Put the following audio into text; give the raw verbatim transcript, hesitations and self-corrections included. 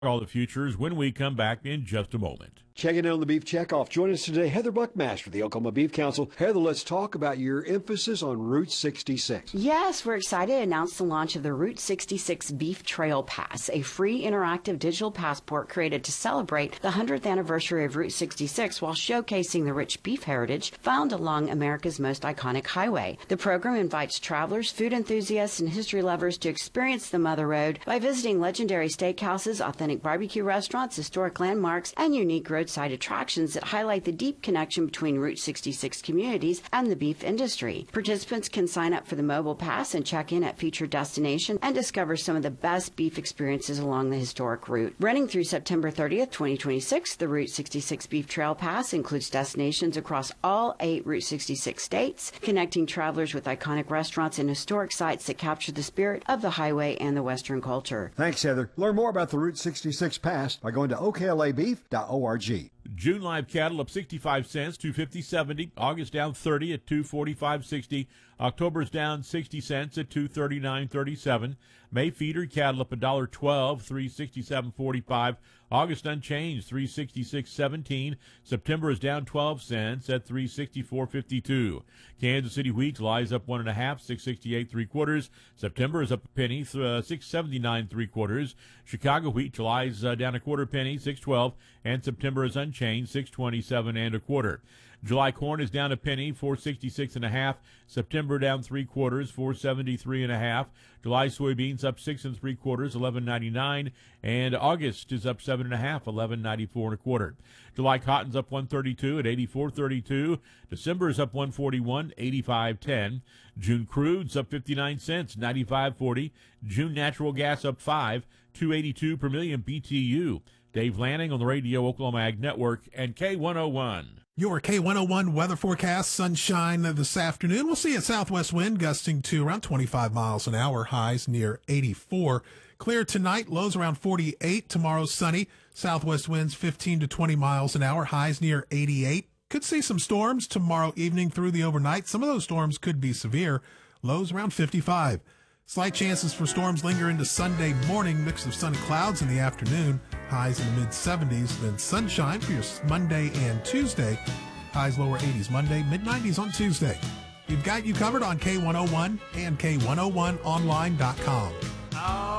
All the futures when we come back in just a moment. Checking in on the Beef Checkoff. Join us today, Heather Buckmaster, the Oklahoma Beef Council. Heather, let's talk about your emphasis on Route sixty-six. Yes, we're excited to announce the launch of the Route sixty-six Beef Trail Pass, a free interactive digital passport created to celebrate the one hundredth anniversary of Route sixty-six while showcasing the rich beef heritage found along America's most iconic highway. The program invites travelers, food enthusiasts, and history lovers to experience the Mother Road by visiting legendary steakhouses, authentic barbecue restaurants, historic landmarks, and unique roadside attractions that highlight the deep connection between Route sixty-six communities and the beef industry. Participants can sign up for the mobile pass and check in at featured destinations and discover some of the best beef experiences along the historic route. Running through September thirtieth, twenty twenty-six, the Route sixty-six Beef Trail Pass includes destinations across all eight Route sixty-six states, connecting travelers with iconic restaurants and historic sites that capture the spirit of the highway and the Western culture. Thanks, Heather. Learn more about the Route sixty-six Pass by going to O K L A beef dot org. June live cattle up sixty-five cents, two fifty seventy. August down thirty at two forty-five sixty. October's down sixty cents at two thirty-nine thirty-seven. May feeder cattle up one twelve, three sixty-seven forty-five. August unchanged, three sixty-six seventeen. September is down twelve cents at three sixty-four fifty-two. Kansas City wheat lies up one and a half, six sixty-eight three quarters. September is up a penny, uh, six seventy-nine three quarters. Chicago wheat lies uh, down a quarter penny, six twelve, and September is unchanged, six twenty-seven and a quarter. July corn is down a penny, four sixty-six and a half. September down three quarters, four seventy-three and a half. July soybeans up six and three quarters, eleven ninety-nine, and August is up seven and a half, eleven ninety-four and a quarter. July cotton's up one thirty-two at eighty-four thirty-two. December is up one forty-one, eighty-five ten. June crude's up fifty-nine cents, ninety-five forty. June natural gas up five, two eighty-two per million B T U. Dave Lanning on the Radio Oklahoma Ag Network and K one oh one. Your K one oh one weather forecast, sunshine this afternoon. We'll see a southwest wind gusting to around twenty-five miles an hour, highs near eighty-four. Clear tonight, lows around forty-eight. Tomorrow sunny, southwest winds fifteen to twenty miles an hour, highs near eighty-eight. Could see some storms tomorrow evening through the overnight. Some of those storms could be severe, lows around fifty-five. Slight chances for storms linger into Sunday morning, mix of sun and clouds in the afternoon, highs in the mid seventies, then sunshine for your Monday and Tuesday, highs lower eighties Monday, mid nineties on Tuesday. We've got you covered on K one oh one and K one oh one online dot com.